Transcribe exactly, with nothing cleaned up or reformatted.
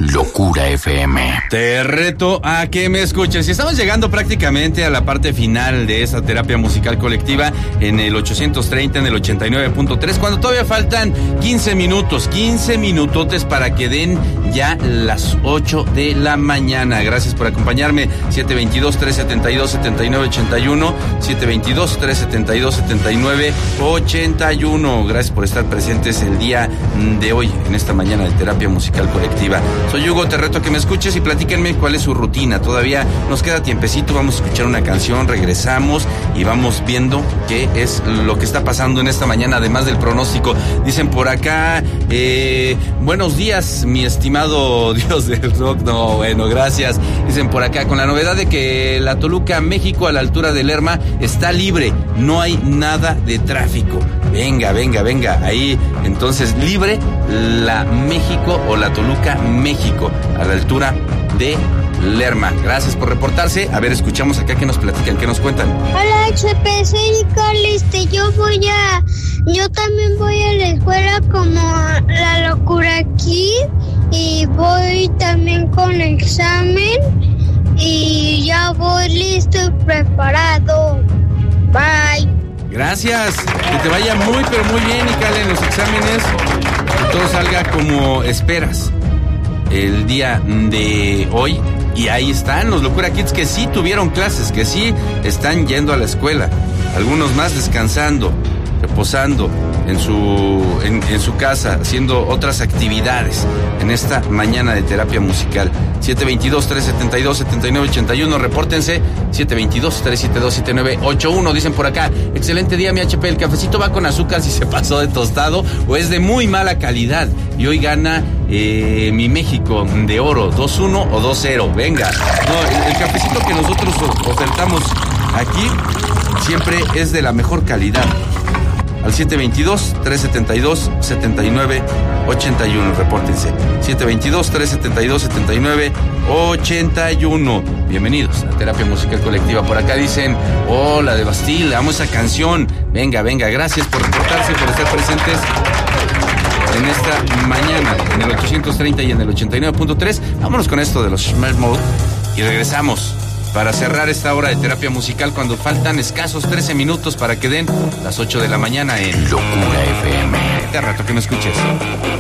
Locura F M. Te reto a que me escuches. Y estamos llegando prácticamente a la parte final de esta terapia musical colectiva en el ochocientos treinta, en el ochenta y nueve punto tres, cuando todavía faltan quince minutos, quince minutotes para que den ya las ocho de la mañana. Gracias por acompañarme. siete veintidós, trescientos setenta y dos, setenta y nueve ochenta y uno, siete veintidós, trescientos setenta y dos, setenta y nueve ochenta y uno. Gracias por estar presentes el día de hoy en esta mañana de terapia musical colectiva. Soy Hugo, te reto a que me escuches y platíquenme cuál es su rutina. Todavía nos queda tiempecito, vamos a escuchar una canción, regresamos y vamos viendo qué es lo que está pasando en esta mañana, además del pronóstico. Dicen por acá, eh, buenos días, mi estimado Dios del rock. No, bueno, gracias. Dicen por acá, con la novedad de que la Toluca, México, a la altura de Lerma, está libre, no hay nada de tráfico. Venga, venga, venga, ahí, entonces, libre la México o la Toluca, México, a la altura de Lerma. Gracias por reportarse. A ver, escuchamos acá que nos platican, que nos cuentan. Hola, H P, soy Nicole, este, yo voy a, yo también voy a la escuela como La Locura aquí, y voy también con examen, y ya voy listo y preparado. Bye. Gracias, que te vaya muy pero muy bien, Nicole, en los exámenes, que todo salga como esperas el día de hoy. Y ahí están los Locura Kids que sí tuvieron clases, que sí están yendo a la escuela, algunos más descansando, reposando en su en, en su casa, haciendo otras actividades en esta mañana de terapia musical. siete veintidós, trescientos setenta y dos, setenta y nueve ochenta y uno, repórtense. siete veintidós, trescientos setenta y dos, setenta y nueve ochenta y uno. Dicen por acá, excelente día, mi H P, el cafecito va con azúcar si se pasó de tostado o es de muy mala calidad, y hoy gana eh, mi México de oro, dos uno o dos cero. Venga, no, el, el cafecito que nosotros ofertamos aquí siempre es de la mejor calidad. Al siete veintidós, trescientos setenta y dos, setenta y nueve ochenta y uno, repórtense. siete veintidós, trescientos setenta y dos, setenta y nueve ochenta y uno. Bienvenidos a Terapia Musical Colectiva. Por acá dicen, hola de Bastille, amo esa canción. Venga, venga, gracias por reportarse, por estar presentes en esta mañana, en el ochocientos treinta y en el ochenta y nueve punto tres. Vámonos con esto de los Smart Mode y regresamos para cerrar esta hora de terapia musical cuando faltan escasos trece minutos para que den las ocho de la mañana en Locura F M. Te rato que me escuches.